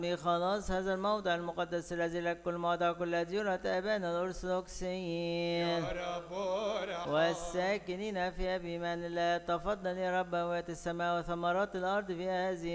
بخلاص هذا الموضع المقدس الذي لك كل موضع كل ديورة آبائنا الأرثوذكسيين يا رب ارحم. والساكنين فيها بإيمان الله. تفضل يا رب أموات السماء وثمرات الأرض في هذه